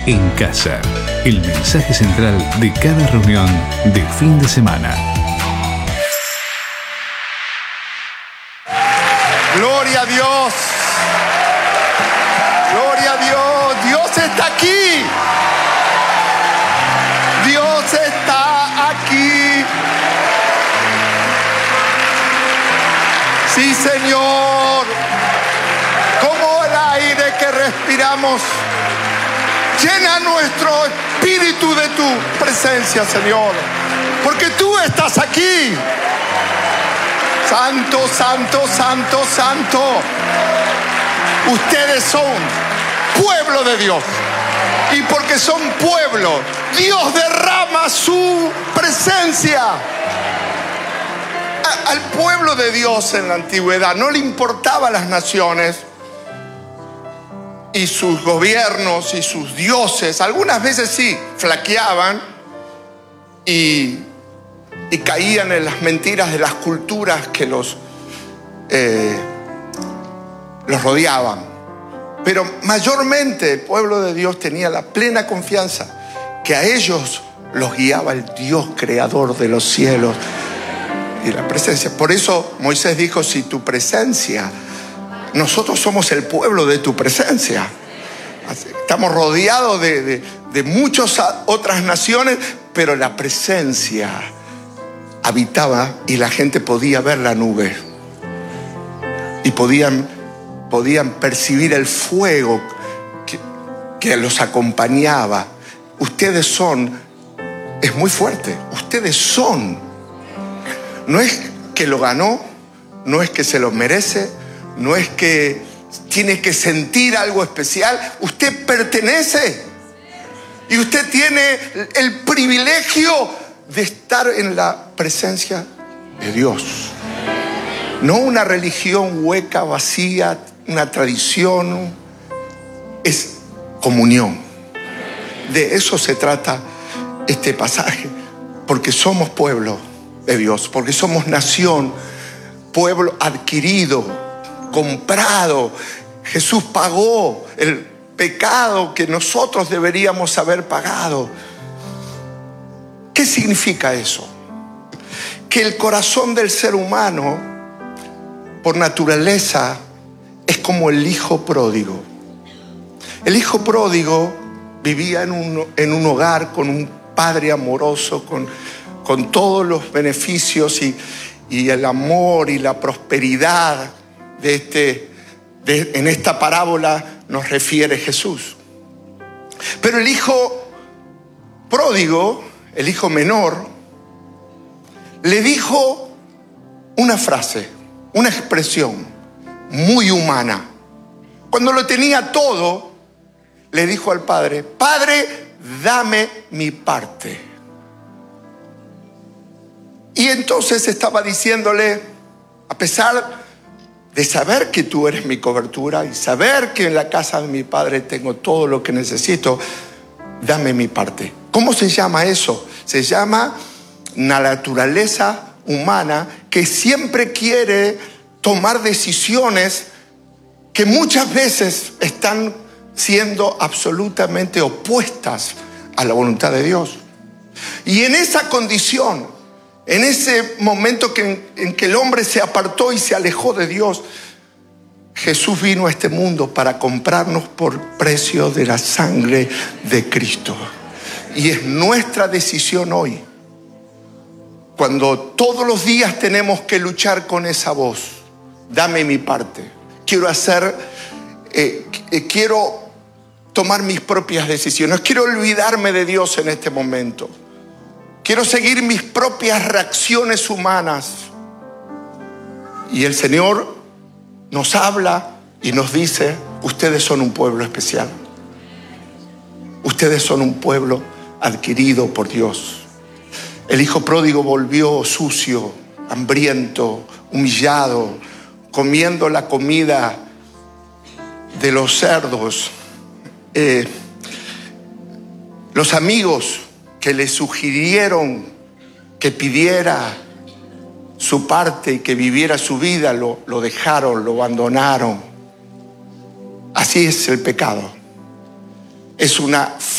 En casa, el mensaje central de cada reunión de fin de semana. Gloria a Dios. Gloria a Dios. Dios está aquí. Dios está aquí. Sí, Señor. Como el aire que respiramos llena nuestro espíritu de tu presencia, Señor. Porque tú estás aquí. Santo, santo, santo, santo. Ustedes son pueblo de Dios. Y porque son pueblo, Dios derrama su presencia. Al pueblo de Dios en la antigüedad no le importaban las naciones y sus gobiernos y sus dioses. Algunas veces sí, flaqueaban y caían en las mentiras de las culturas que los rodeaban. Pero mayormente el pueblo de Dios tenía la plena confianza que a ellos los guiaba el Dios creador de los cielos y la presencia. Por eso Moisés dijo: si tu presencia, nosotros somos el pueblo de tu presencia. Estamos rodeados de muchas otras naciones, pero la presencia habitaba y la gente podía ver la nube y podían percibir el fuego que los acompañaba. Ustedes son, es muy fuerte, ustedes son. No es que lo ganó, no es que se lo merece, no es que tiene que sentir algo especial. Usted pertenece y usted tiene el privilegio de estar en la presencia de Dios. No una religión hueca, vacía, una tradición. Es comunión. De eso se trata este pasaje. Porque somos pueblo de Dios, porque somos nación, pueblo adquirido, comprado. Jesús pagó el pecado que nosotros deberíamos haber pagado. ¿Qué significa eso? Que el corazón del ser humano, por naturaleza, es como el hijo pródigo. El hijo pródigo vivía en un hogar con un padre amoroso, con todos los beneficios y el amor y la prosperidad en esta parábola nos refiere Jesús. Pero el hijo pródigo, el hijo menor, le dijo una frase, una expresión muy humana. Cuando lo tenía todo, le dijo al padre: Padre, dame mi parte. Y entonces estaba diciéndole: a pesar de saber que tú eres mi cobertura y saber que en la casa de mi padre tengo todo lo que necesito, dame mi parte. ¿Cómo se llama eso? Se llama la naturaleza humana, que siempre quiere tomar decisiones que muchas veces están siendo absolutamente opuestas a la voluntad de Dios. Y en esa condición, en ese momento en que el hombre se apartó y se alejó de Dios, Jesús vino a este mundo para comprarnos por precio de la sangre de Cristo. Y es nuestra decisión hoy, cuando todos los días tenemos que luchar con esa voz: dame mi parte. Quiero tomar mis propias decisiones. Quiero olvidarme de Dios en este momento. Quiero seguir mis propias reacciones humanas. Y el Señor nos habla y nos dice: ustedes son un pueblo especial. Ustedes son un pueblo adquirido por Dios. El hijo pródigo volvió sucio, hambriento, humillado, comiendo la comida de los cerdos. Los amigos que le sugirieron que pidiera su parte y que viviera su vida, lo dejaron, lo abandonaron. Así es el pecado. Es una